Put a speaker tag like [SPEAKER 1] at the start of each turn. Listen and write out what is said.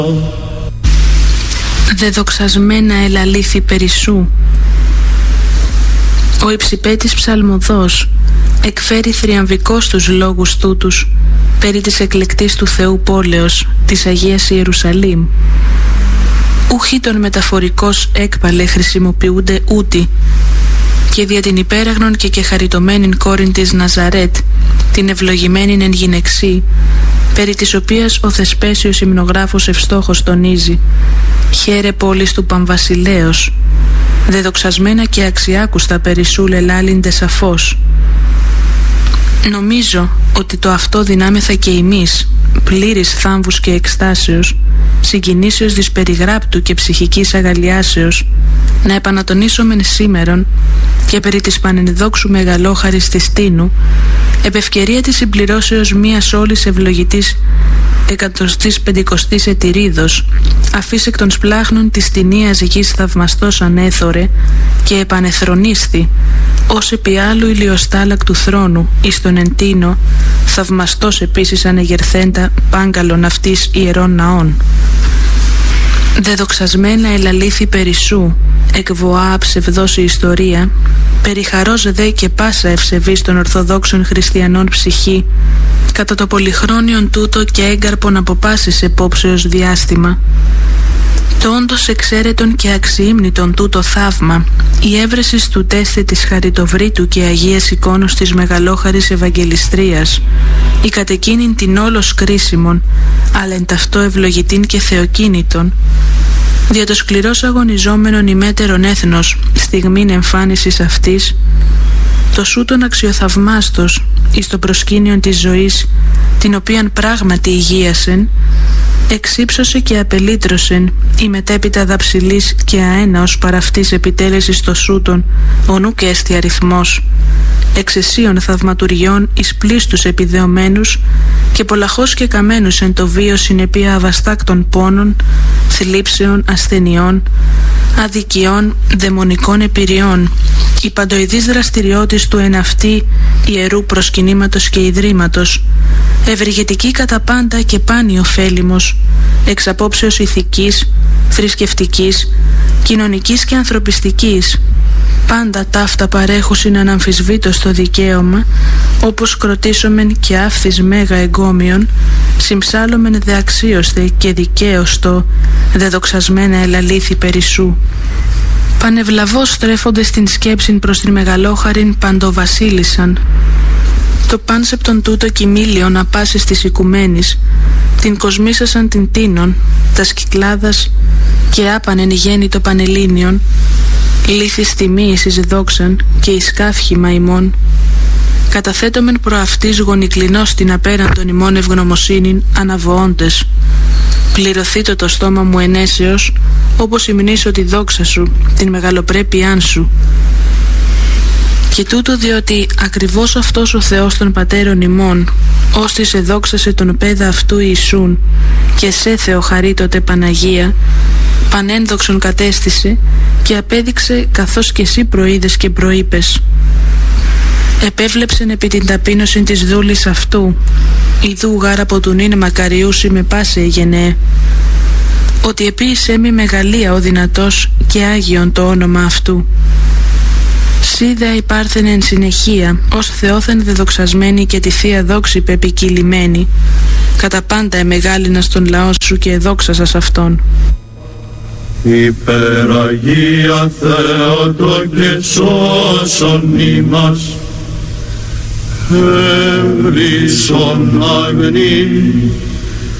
[SPEAKER 1] Δεδοξασμένα ελαλήθη περισσού. Ο υψηπέτης ψαλμοδός εκφέρει θριαμβικός τους λόγους τούτους περί της εκλεκτής του Θεού πόλεως, της Αγίας Ιερουσαλήμ. Ούχοι των μεταφορικός έκπαλε χρησιμοποιούνται ούτι, και δια την υπέραγνον και χαριτωμένην κόρην της Ναζαρέτ, την ευλογημένην εν γυναιξή, περί της οποίας ο Θεσπέσιος υμνογράφος ευστόχος τονίζει: «Χαίρε πόλης του Παμβασιλέως, δεδοξασμένα και αξιάκουστα περισσού λελάλυνται σαφώς». Νομίζω ότι το αυτό δυνάμεθα και εμείς, πλήρης θάμβους και εκστάσεως, συγκινήσεως δυσπεριγράπτου και ψυχικής αγαλιάσεως, να επανατονίσομεν σήμερον και περί της πανενδόξου μεγαλόχαρης της Τίνου, επ' ευκαιρία της συμπληρώσεως μίας όλης ευλογητής 150ης ετηρίδος, αφής εκ των σπλάχνων της τινίας γης θαυμαστός ανέθωρε και επανεθρονίστη, ως επί άλλου ηλιοστάλακτου θρόνου, εις τον εν Τίνο, θαυμαστός επίσης ανεγερθέντα πάγκαλον αυτής ιερών ναών. Δεδοξασμένα ελαλήθη περισσού, εκβοά ψευδός η ιστορία, περιχαρός δε και πάσα ευσεβής των Ορθοδόξων Χριστιανών ψυχή, κατά το πολυχρόνιον τούτο και έγκαρπον από πάσης επόψεως διάστημα. Το όντως εξαίρετον και αξιήμνητον τούτο θαύμα, η έβρεσης του τέστη της χαριτοvrήτου και Αγίας εικόνος της μεγαλόχαρης Ευαγγελιστρίας, η κατ' εκείνην την όλος κρίσιμον, αλλά εν ταυτό ευλογητήν και θεοκίνητον, δια το σκληρός αγωνιζόμενον ημέτερον έθνος στιγμήν εμφάνισης αυτής, το σούτον αξιοθαυμάστος εις το προσκήνιον της ζωής, την οποίαν πράγματι υγείασεν, εξύψωσε και απελήτρωσεν η μετέπειτα δαψιλής και αέναος παραυτής επιτέλεσης το σούτον, ο νουκ έστι αριθμός, εξαισίων θαυματουριών εις πλήστους επιδεωμένους και πολλαχώς και καμένους εν το βίο συνεπία αβαστάκτων πόνων, θλίψεων, ασθενειών, αδικιών, δαιμονικών επιρριών, η παντοειδής δραστηριότης του εν αυτή ιερού προσκυνήματος και ιδρύματος, ευεργετική κατά πάντα και πάνη ωφέλιμος, εξ απόψεως ηθικής, θρησκευτικής, κοινωνικής και ανθρωπιστικής, πάντα ταύτα παρέχουσιν αναμφισβήτως το δικαίωμα, όπως κροτήσομεν και άφθης μέγα εγκόμιον, συμψάλλομεν δε αξίωστε και δικαίωστο, δεδοξασμένα ελαλήθη περισσού. Πανευλαβώς στρέφονται στην σκέψην προς την μεγαλόχαρην παντοβασίλισσαν. Το πάνσεπτον τούτο κοιμήλιον απάσης της οικουμένης, την κοσμήσασαν την Τίνον, τας Κυκλάδας και άπανεν γέννητο Πανελλήνιον, λύθης τιμής εις δόξαν και εις καύχημα ημών, καταθέτομεν προαυτής γονικλινός την απέραντον ημών ευγνωμοσύνην αναβοώντες. Πληρωθήτω το στόμα μου ενέσεως, όπως υμνήσω τη δόξα σου, την μεγαλοπρέπειάν σου. Και τούτο διότι ακριβώς αυτός ο Θεός των πατέρων ημών, ώστις εδόξασε τον παίδα αυτού Ιησούν, και σε Θεοχαρίτωτε Παναγία, πανένδοξον κατέστησε και απέδειξε καθώς και εσύ προείδες και προείπες. Επέβλεψεν επί την ταπείνωση της δούλης αυτού, ιδού γάρα από του νυν μακαριούσι με πάσε γενναίε, ότι επίησέ μη μεγαλεία ο δυνατός και άγιον το όνομα αυτού. Σίδα υπάρχεν εν συνεχεία, ως Θεόθεν δεδοξασμένη και τη Θεία Δόξη πεπικυλημένη, κατά πάντα εμεγάλυνας τον λαό σου και εδόξασας αυτόν.
[SPEAKER 2] Υπεραγία Θεότο και σώσον ημάς, ευρύσον αγνή